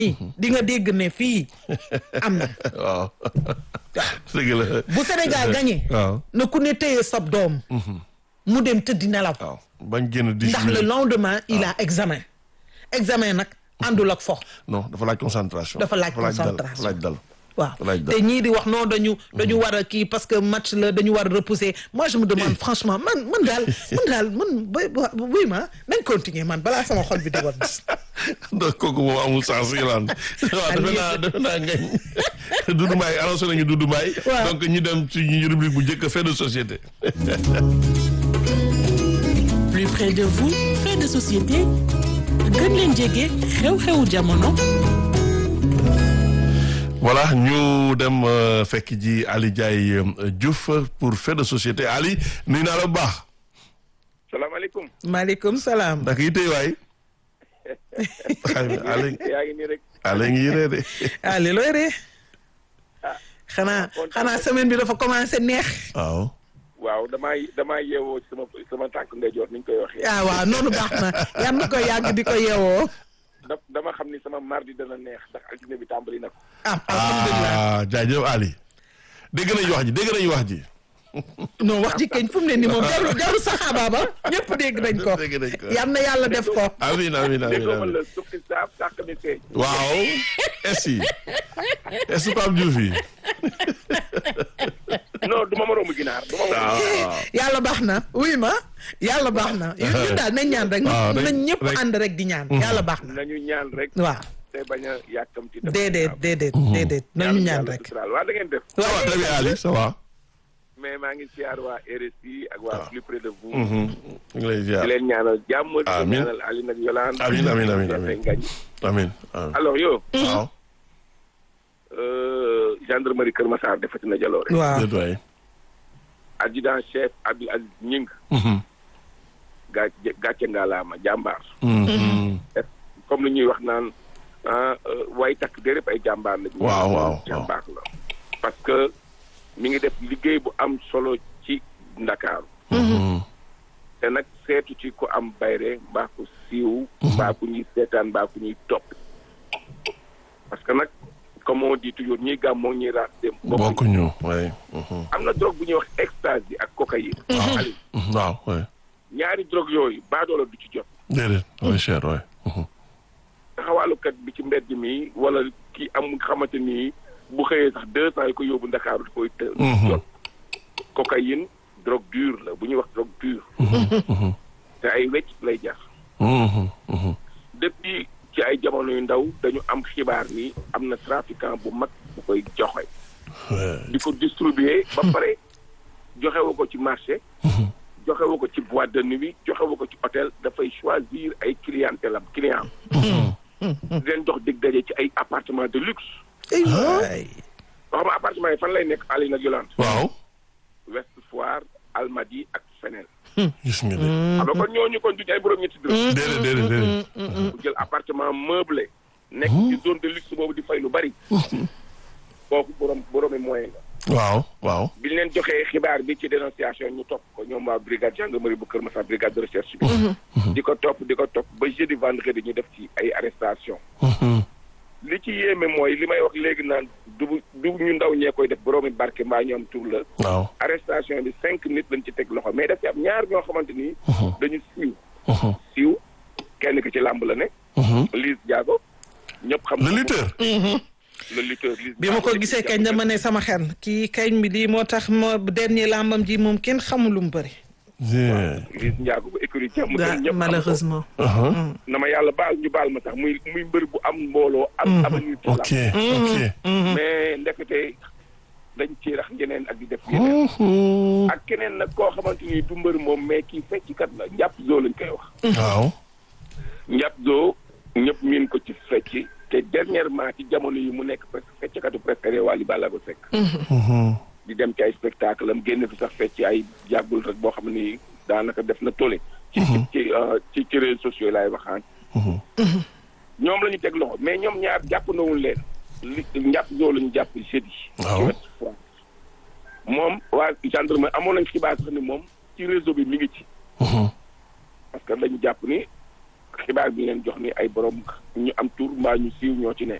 di nga dégg ne fii am na. waaw. dëgg la. bu Sénégal gagné. waaw. na ku ne téye sab doom. mu dem tëddi nelaw. waaw bañ génn di. ndax le lendemain il a examen. examen nag àndul ak fo. non dafa laaj concentration. dafa laaj concentration laaj dal. waaw laaj dal. te ñii di wax non dañu war a kii parce que match la dañu war a repousser moi je me demande franchement man daal buy ma nañ continuer man balaa sama xol bi di war donc kooku moom amul sens Yolande. waaw defe naa ngañ Doudou Mbaye annoncé nañu Doudou Mbaye. waaw donc ñu dem ci ñu rubrique bu njëkk fait de société. Plus près de vous, fait de société gën leen jege xew-xewu jamono. voilà ñu dem fekk ji Ali Ndiaye Diouf pour fait de société Ali nuyu naa la bu baax. salaamaaleykum. maaleykum salaam. ndax yi tey waay. Ali yaa ngi nii rek. Ali ngi yéree de. Ali looy ree xanaa semaine bi dafa commencé neex. waaw. waaw damaa yeewoo ci sama tànk ndeyjoor ni ñu koy waxee. ah waaw noonu baax na yan na ko yàgg di ko yeewoo. dama xam ni sama mardi dana neex ndax altine bi tàmbali na ko. alhamdulilah jaajëf Ali. dégg nañu wax ji. non wax ji keñ fu mu ne nii moom jarul saxaaba ba ñëpp dégg nañ ko. yal na yàlla def ko. amiin déggoo la sukki saaf sàq mi feeñ. waaw. est-ce Pape Diouf yi. non du ma moromu ginaar du ma moromu. yàlla baax na wuy ma yàlla baax na ñun daal nañ ñaan rek. nañ ñëpp ànd rek di ñaan. yàlla baax na nañu ñaan rek. waaw. te bañ a yàkkamti. déedéet nañu ñaan rek. waa da ngeen def. ça va très bien Ali ça va. mais maa ngi siyaar waa RSI ak waa plus près de vous. ñu ngi lay ziar di leen ñaanal jàmm. amiin di ñaanal Ali nag Yolande. amiin. alors yow. waaw. gendarmerie Kër Massar defati na jaloore. waaw adjudant chef Abdou Aziz Ñing. gàcce ngalaama jàmbaar. comme li ñuy wax naan way takk déréb ay jàmbaar la. waaw jàmbaar la parce que mi ngi def liggéey bu am solo ci Ndakaaru. te nag seetu ci ko am bayre mbaa ko siiw. mbaa ku ñuy seetaan mbaa ku ñuy topp. parce que nag comme on dit toujours ñiy gàmmoo ñuy raas dem. bokkuñu waaye. am na drogue bu ñuy wax ecstasy ak cocaïne. waaw waaye. ñaari drogue yooyu baadoola du ci jot. déedéet mooy cher waaye. taxawaalukat bi ci mbedd mi wala ki am xamante ni bu xëyee sax 200 yi ko yóbbu Ndakaaru da koy jot. cocaïne drogue dure la bu ñuy wax drogue dure. te ay wecc lay jar. depuis ci ay jamono yu ndaw dañu am xibaar ni am na trafiquant bu mag bu koy joxe. di ko distribuer ba pare joxewu ko ci marché. joxewu ko ci boîte de nuit joxewu ko ci hôtel dafay choisir ay clientèle am client di leen jox dig daje ci ay appartement de luxe. wax ma appartement yi fan lay nekk Ali nag Yolande. waaw. Ouest Foire Almadies ak feneen. gis nga de. xam nga kon ñooñu kon duñu ay borom ñetti dërëm. déedéet. bu jël appartement meublé. nekk ci zone de luxe boobu di fay lu bari. kooku boromi moyen la. waaw. bi ñu leen joxee xibaar bi ci dénonciation ñu topp ko ñoom waa brigade gendarmerie bu Kër Massar brigade de recherche bi. di ko topp ba jeudi vendredi ñu def ci ay arrestation li ci yéeme mooy li may wax léegi naan du ñu ndaw ñee koy def boroomi barke mbaa ñoom tur la. waaw. arrestation bi 5 nit lañ ci teg loxo mais daf ci am ñaar ñoo xamante ni. dañu siiw. kenn ki ci làmb la ne. Liss Ndiago ñëpp xam. le lutteur. le lutteur Liss bi ma ko gisee kañ dama ne sama xel kii kañ bi lii moo tax dernier làmbam ji moom kenn xamul lu mu bëri. Liss Ndiago bu écurie jàmm gën ñëpp malheureusement. na ma yàlla baal ñu baal ma sax muy mbër bu am mbooloo. am avenir ci ok. mais ndekete dañ ci rax ñeneen ak di def yeneen. ak keneen nag koo xamante ni du mbër moom mais kii fecckat la njàpp zoo lañ koy wax. waaw. njàpp zoo ñëpp miin ko ci fecc te dernièrement ci jamono yi mu nekk presque feccekatu préféré Wally Ballago Seck. di dem ci ay spectacle am génn fi sax fecc ay yàggul rek boo xam ni daanaka def na tollé. ci réseaux sociaux laay waxaan. ñoom la ñu teg loxo mais ñoom ñaar jàpp nawul leen. njàpp zoo la ñu jàpp jeudi. waaw moom waa gendarmerie amoon nañ xibaar sax ni moom ci réseau bi mi ngi ci. parce que dañu jàpp ni xibaar bi leen jox ni ay borom ñu am tur mbaa ñu siiw ñoo ci ne